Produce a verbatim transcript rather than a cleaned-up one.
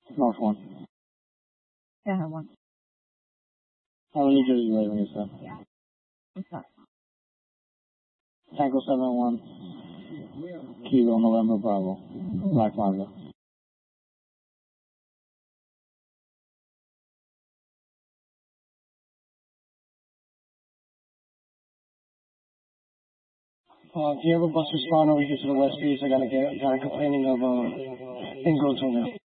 North one. Yeah, I have one. How many New Jersey Raven is that? What's that? Tango seven one. Kilo November Bravo. Black Manga. Uh, do you have a bus respond over here to the West Beach? I got a guy complaining of uh, ingroads on there.